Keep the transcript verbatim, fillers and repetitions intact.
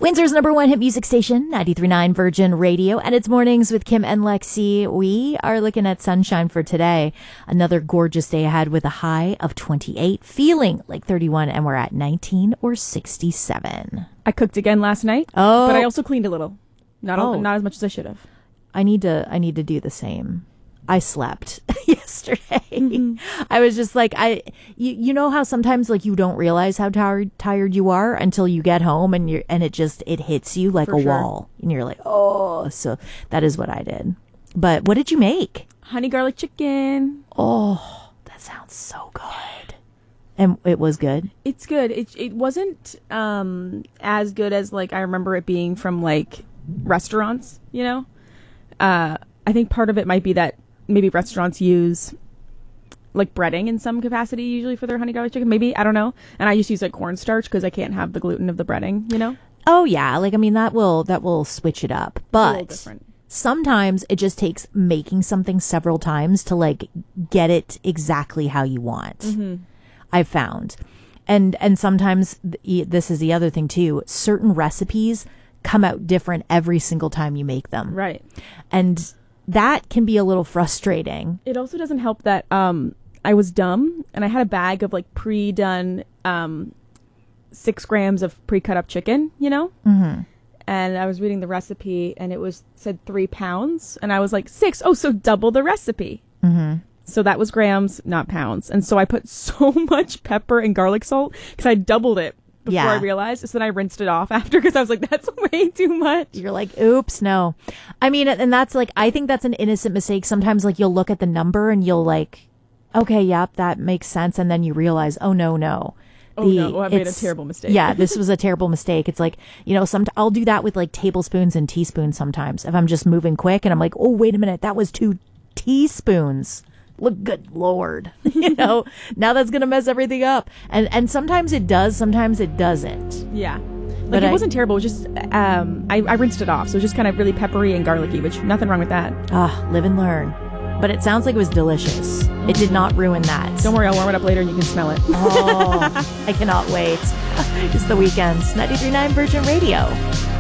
Windsor's number one hit music station, ninety-three point nine Virgin Radio, and it's Mornings with Kim and Lexi. We are looking at sunshine for today. Another gorgeous day ahead with a high of twenty-eight, feeling like thirty-one, and we're at nineteen or sixty-seven. I cooked again last night, oh. but I also cleaned a little. Not oh. a, not as much as I should have. I need to I need to do the same. I slept yesterday. Mm-hmm. I was just like, I, you, you know how sometimes like you don't realize how tired tired you are until you get home and you're, and it just, it hits you like For a sure. wall and you're like, oh, so that is what I did. But what did you make? Honey garlic chicken. Oh, that sounds so good. And it was good. It's good. It, it wasn't, um, as good as like, I remember it being from like restaurants, you know? Uh, I think part of it might be that maybe restaurants use like breading in some capacity usually for their honey garlic chicken. Maybe, I don't know. And I just use like cornstarch because I can't have the gluten of the breading, you know? Oh yeah. Like, I mean, that will, that will switch it up, but sometimes it just takes making something several times to like get it exactly how you want. Mm-hmm. I've found. And, and sometimes th- this is the other thing too. Certain recipes come out different every single time you make them. Right. And that can be a little frustrating. It also doesn't help that um, I was dumb and I had a bag of like pre-done um, six grams of pre-cut up chicken, you know? Mm-hmm. And I was reading the recipe and it was said three pounds. And I was like, six. Oh, so double the recipe. Mm-hmm. So that was grams, not pounds. And so I put so much pepper and garlic salt because I doubled it before yeah. I realized. So then I rinsed it off after because I was like, that's way too much. You're like, oops, no. I mean, and that's like, I think that's an innocent mistake. Sometimes like you'll look at the number and you'll like, okay, yep, that makes sense. And then you realize, oh, no, no. Oh, the, no, I made a terrible mistake. Yeah, this was a terrible mistake. It's like, you know, some I'll do that with like tablespoons and teaspoons sometimes if I'm just moving quick and I'm like, oh, wait a minute, that was two teaspoons. Look, good Lord, you know, now that's going to mess everything up. And and sometimes it does, sometimes it doesn't. Yeah. Like but it I, wasn't terrible. It was just, um, I, I rinsed it off. So it was just kind of really peppery and garlicky, which nothing wrong with that. Ah, live and learn. But it sounds like it was delicious. It did not ruin that. Don't worry, I'll warm it up later and you can smell it. Oh, I cannot wait. It's the weekends. ninety-three point nine Virgin Radio.